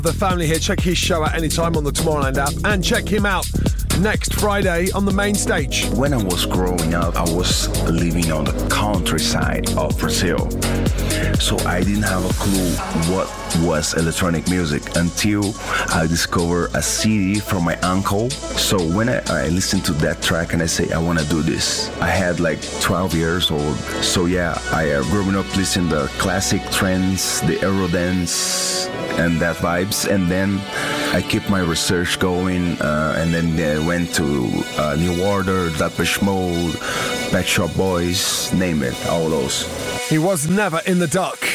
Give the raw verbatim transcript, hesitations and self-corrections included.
The family here. Check his show out anytime on the Tomorrowland app and check him out next Friday on the main stage. When I was growing up, I was living on the countryside of Brazil. So I didn't have a clue what was electronic music until I discovered a C D from my uncle. So when I, I listened to that track and I say, I want to do this. I had like twelve years old. So yeah, I uh, grew up listening to the classic trends, the Eurodance, and that vibes. And then I kept my research going, uh, and then I went to uh, New Order, Depeche Mode, Pet Shop Boys, name it, all those. He was never in the dark.